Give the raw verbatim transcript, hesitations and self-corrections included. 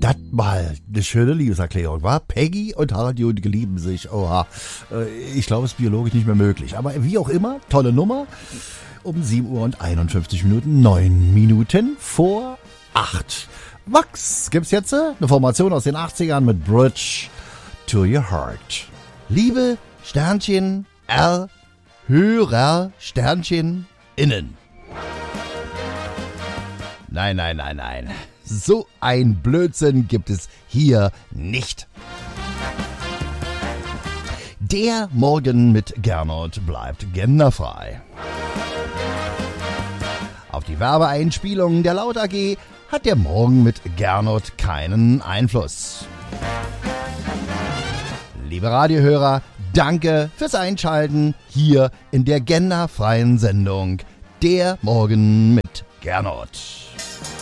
Das mal eine schöne Liebeserklärung, war? Peggy und Hardy und lieben sich. Oha. Ich glaube, es ist biologisch nicht mehr möglich. Aber wie auch immer, tolle Nummer. Um sieben Uhr und einundfünfzig Minuten, neun Minuten vor acht. Wachs gibt's jetzt eine Formation aus den achtzigern mit Bridge to Your Heart. Liebe Sternchen R, Hörer Sternchen innen. Nein, nein, nein, nein. So ein Blödsinn gibt es hier nicht. Der Morgen mit Gernot bleibt genderfrei. Auf die Werbeeinspielungen der Laut A G hat der Morgen mit Gernot keinen Einfluss. Liebe Radiohörer, danke fürs Einschalten hier in der genderfreien Sendung Der Morgen mit Gernot.